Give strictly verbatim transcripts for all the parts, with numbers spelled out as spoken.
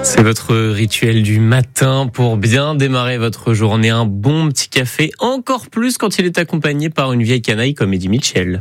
C'est votre rituel du matin pour bien démarrer votre journée. Un bon petit café, encore plus quand il est accompagné par une vieille canaille comme Eddie Mitchell.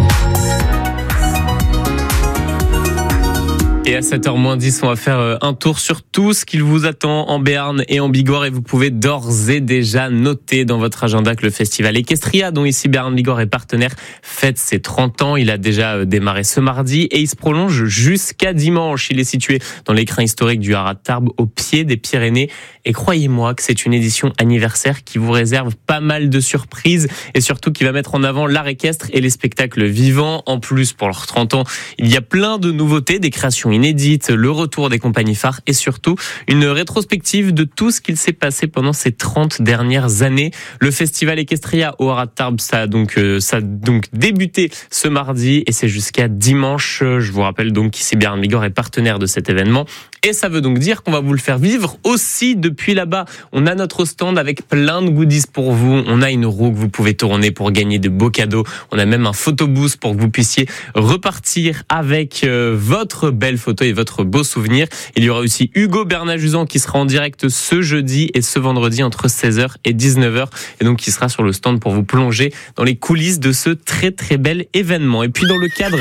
Et à sept heures moins dix, on va faire un tour sur tout ce qu'il vous attend en Béarn et en Bigorre. Et vous pouvez d'ores et déjà noter dans votre agenda que le festival Equestria, dont ici Béarn Bigorre est partenaire, fête ses trente ans. Il a déjà démarré ce mardi et il se prolonge jusqu'à dimanche. Il est situé dans l'écrin historique du Haras de Tarbes, au pied des Pyrénées. Et croyez-moi que c'est une édition anniversaire qui vous réserve pas mal de surprises et surtout qui va mettre en avant l'art équestre et les spectacles vivants. En plus, pour leurs trente ans, il y a plein de nouveautés, des créations inédite, le retour des compagnies phares et surtout une rétrospective de tout ce qu'il s'est passé pendant ces trente dernières années. Le festival Equestria au Haras de Tarbes, ça a donc, euh, ça a donc débuté ce mardi et c'est jusqu'à dimanche. Je vous rappelle donc qu'ici Béarn Bigorre est partenaire de cet événement et ça veut donc dire qu'on va vous le faire vivre aussi depuis là-bas. On a notre stand avec plein de goodies pour vous. On a une roue que vous pouvez tourner pour gagner de beaux cadeaux. On a même un photobooth pour que vous puissiez repartir avec euh, votre belle photo et votre beau souvenir. Il y aura aussi Hugo Bernajuzan qui sera en direct ce jeudi et ce vendredi entre seize heures et dix-neuf heures et donc qui sera sur le stand pour vous plonger dans les coulisses de ce très très bel événement. Et puis dans le cadre...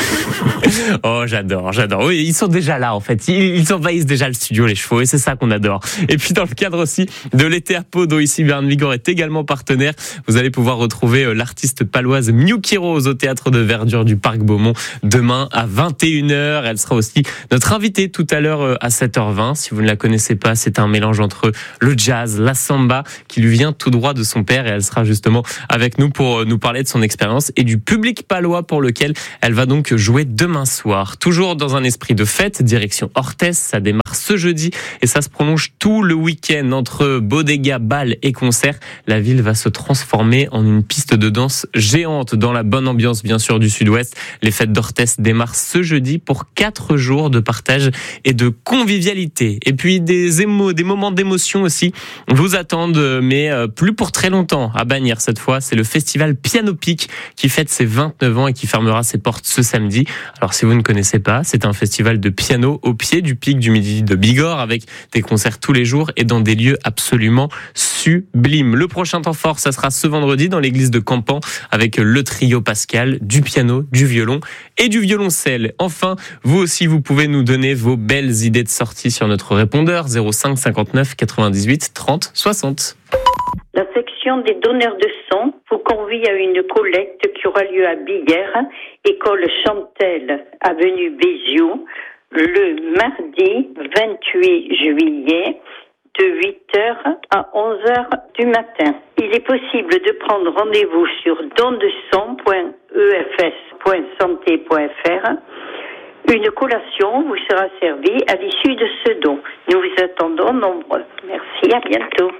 oh j'adore, j'adore. Oui, ils sont déjà là en fait. Ils, ils envahissent déjà le studio les chevaux et c'est ça qu'on adore. Et puis dans le cadre aussi de l'été à Pau, dont ici Béarn Bigorre est également partenaire, vous allez pouvoir retrouver l'artiste paloise Miuki Rose au théâtre de verdure du Parc Beaumont demain à vingt et une heures. Elle sera aussi notre invitée tout à l'heure à sept heures vingt. Si vous ne la connaissez pas, c'est un mélange entre le jazz, la samba, qui lui vient tout droit de son père et elle sera justement avec nous pour nous parler de son expérience et du public palois pour lequel elle va donc jouer demain soir. Toujours dans un esprit de fête, direction Orthez, ça démarre ce jeudi et ça se prolonge tout le week-end entre bodega, bal et concert. La ville va se transformer en une piste de danse géante dans la bonne ambiance bien sûr du sud-ouest. Les fêtes d'Orthez démarrent ce jeudi pour quatre jours de partage et de convivialité. Et puis des émo, des moments d'émotion aussi vous attendent, mais plus pour très longtemps. À Bagnères cette fois, c'est le festival Piano Pic qui fête ses vingt-neuf ans et qui fermera ses portes ce samedi. Alors si vous ne connaissez pas, c'est un festival de piano au pied du pic du Midi de Bigorre avec des concerts tous les jours et dans des lieux absolument sublimes. Le prochain temps fort, ça sera ce vendredi dans l'église de Campan avec le trio Pascal, du piano, du violon et du violoncelle. Enfin, vous aussi, vous pouvez nous donner vos belles idées de sortie sur notre répondeur zéro cinq cinquante-neuf quatre-vingt-dix-huit trente soixante. La section des donneurs de sang vous convie à une collecte qui aura lieu à Bigorre, école Chantel, avenue Béziaux, le mardi vingt-huit juillet, de huit heures à onze heures du matin. Il est possible de prendre rendez-vous sur don de sang point e f s point santé point f r. Une collation vous sera servie à l'issue de ce don. Nous vous attendons nombreux. Merci, à bientôt.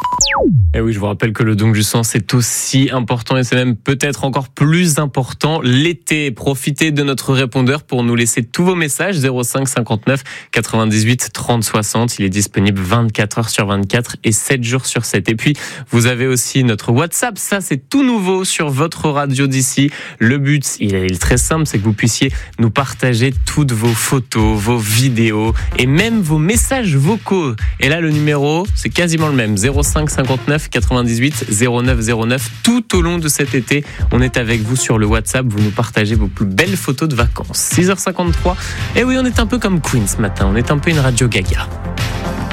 Et oui, je vous rappelle que le don du sang, c'est aussi important et c'est même peut-être encore plus important l'été. Profitez de notre répondeur pour nous laisser tous vos messages zéro cinq cinquante-neuf quatre-vingt-dix-huit trente soixante. Il est disponible vingt-quatre heures sur vingt-quatre et sept jours sur sept. Et puis, vous avez aussi notre WhatsApp. Ça, c'est tout nouveau sur votre radio d'ici. Le but, il est très simple, c'est que vous puissiez nous partager toutes vos photos, vos vidéos et même vos messages vocaux. Et là, le numéro, c'est quasiment le même. zéro cinq cinquante-neuf quatre-vingt-dix-huit zéro neuf zéro neuf. Tout au long de cet été, on est avec vous sur le WhatsApp. Vous nous partagez vos plus belles photos de vacances. six heures cinquante-trois. Et oui, on est un peu comme Queen ce matin. On est un peu une radio gaga.